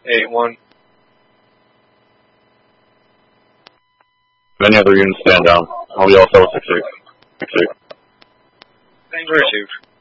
8-1. If any other units stand down, I'll be all set with 6-8. 6-8. Thank you.